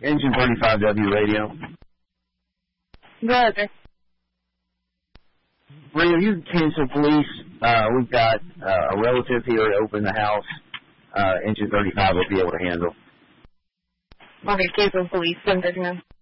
Engine 35W radio. Go ahead, sir. Radio, you cancel police. We've got a relative here to open the house. Engine 35 will be able to handle. Okay, cancel police. 1039.